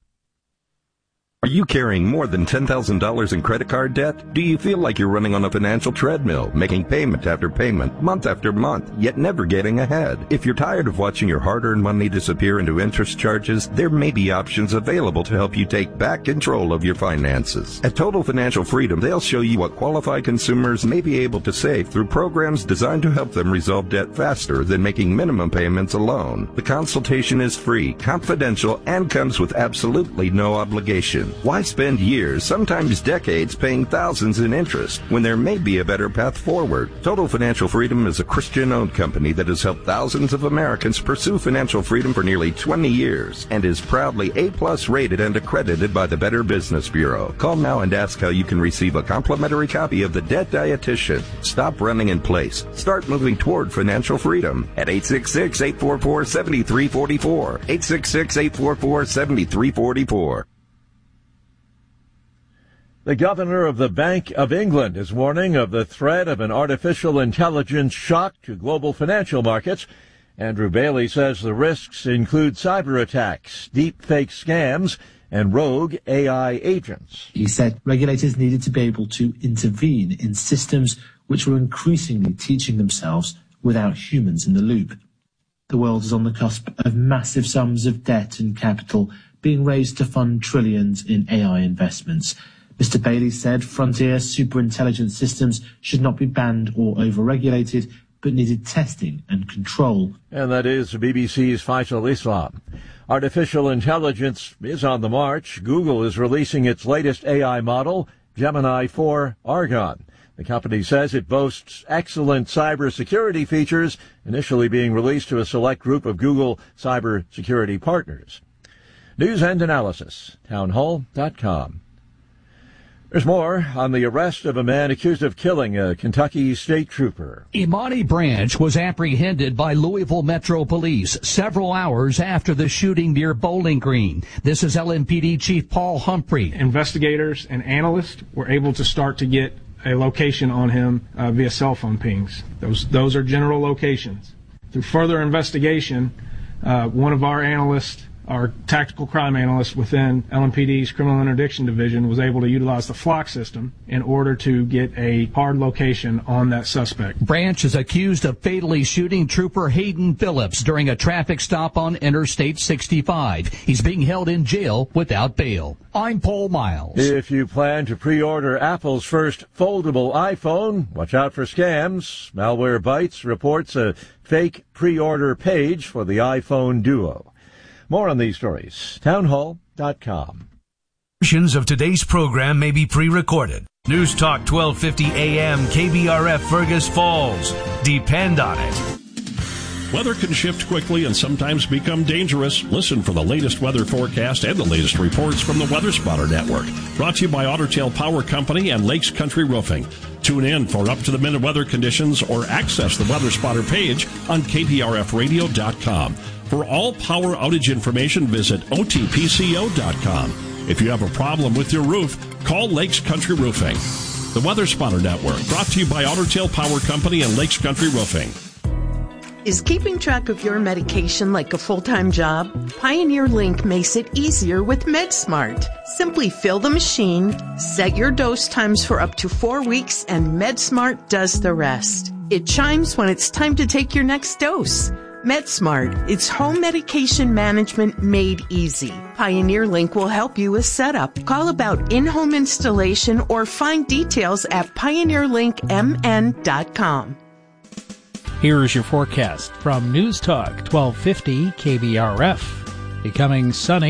Are you carrying more than $10,000 in credit card debt? Do you feel like you're running on a financial treadmill, making payment after payment, month after month, yet never getting ahead? If you're tired of watching your hard-earned money disappear into interest charges, there may be options available to help you take back control of your finances. At Total Financial Freedom, they'll show you what qualified consumers may be able to save through programs designed to help them resolve debt faster than making minimum payments alone. The consultation is free, confidential, and comes with absolutely no obligation. Why spend years, sometimes decades, paying thousands in interest when there may be a better path forward? Total Financial Freedom is a Christian-owned company that has helped thousands of Americans pursue financial freedom for nearly 20 years and is proudly A+ rated and accredited by the Better Business Bureau. Call now and ask how you can receive a complimentary copy of The Debt Dietitian. Stop running in place. Start moving toward financial freedom at 866-844-7344. 866-844-7344. The governor of the Bank of England is warning of the threat of an artificial intelligence shock to global financial markets. Andrew Bailey says the risks include cyber attacks, deepfake scams, and rogue AI agents. He said regulators needed to be able to intervene in systems which were increasingly teaching themselves without humans in the loop. The world is on the cusp of massive sums of debt and capital being raised to fund trillions in AI investments. Mr. Bailey said frontier superintelligence systems should not be banned or over-regulated, but needed testing and control. And that is BBC's Faisal Islam. Artificial intelligence is on the march. Google is releasing its latest AI model, Gemini 4 Argon. The company says it boasts excellent cybersecurity features, initially being released to a select group of Google cybersecurity partners. News and analysis, townhall.com. There's more on the arrest of a man accused of killing a Kentucky state trooper. Imani Branch was apprehended by Louisville Metro Police several hours after the shooting near Bowling Green. This is LMPD Chief Paul Humphrey. Investigators and analysts were able to start to get a location on him via cell phone pings. Those are general locations. Through further investigation, one of our analysts, our tactical crime analyst within LMPD's Criminal Interdiction Division, was able to utilize the flock system in order to get a hard location on that suspect. Branch is accused of fatally shooting Trooper Hayden Phillips during a traffic stop on Interstate 65. He's being held in jail without bail. I'm Paul Miles. If you plan to pre-order Apple's first foldable iPhone, watch out for scams. Malwarebytes reports a fake pre-order page for the iPhone Duo. More on these stories. Townhall.com. Versions of today's program may be pre-recorded. News Talk 1250 AM KBRF Fergus Falls. Depend on it. Weather can shift quickly and sometimes become dangerous. Listen for the latest weather forecast and the latest reports from the Weather Spotter Network. Brought to you by Otter Tail Power Company and Lakes Country Roofing. Tune in for up-to-the-minute weather conditions or access the Weather Spotter page on KPRFradio.com. For all power outage information, visit OTPCO.com. If you have a problem with your roof, call Lakes Country Roofing. The Weather Spotter Network, brought to you by Otter Tail Power Company and Lakes Country Roofing. Is keeping track of your medication like a full-time job? Pioneer Link makes it easier with MedSmart. Simply fill the machine, set your dose times for up to 4 weeks, and MedSmart does the rest. It chimes when it's time to take your next dose. MedSmart, it's home medication management made easy. Pioneer Link will help you with setup. Call about in-home installation or find details at pioneerlinkmn.com. Here is your forecast from News Talk 1250 KBRF. Becoming sunny.